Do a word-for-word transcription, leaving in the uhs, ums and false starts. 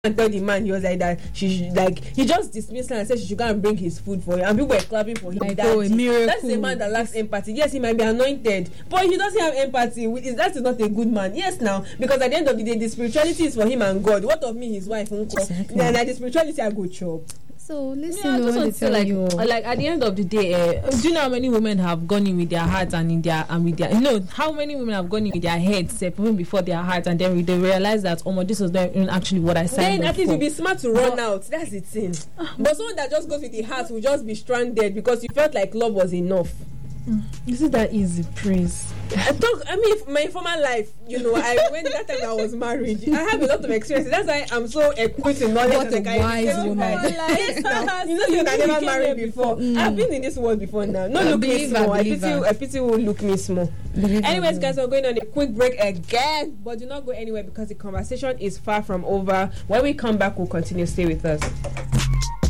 and tell the man he was like that. She should, like he just dismissed her and said she should go and bring his food for him, and people were clapping for him. Like, that oh, a miracle. That's a man that lacks empathy. Yes, he might be anointed, but he doesn't have empathy. Is that is not a good man? Yes, now because at the end of the day, the spirituality is for him and God. What of me, his wife? Exactly. Then the spirituality I go chop. So listen, yeah, I just want to say, like, you. like at the end of the day, uh, do you know how many women have gone in with their hearts and in their and with their you know how many women have gone in with their heads uh, even before their hearts, and then they realize that oh my, this was not even actually what I signed then up at least for. you'll be smart to run out. That's the thing. But someone that just goes with the heart will just be stranded because you felt like love was enough. Is it that easy, praise? I talk. I mean, my former life, you know, I when that time I was married, I have a lot of experiences. That's why I'm so equipped in knowledge. What a wise woman! Yes, now, you know, you I never married before. Mm. I've been in this world before now. No, look me small. I pity, I pity will look me small. Anyways, guys, we're going on a quick break again, but do not go anywhere because the conversation is far from over. When we come back, we'll continue. Stay with us.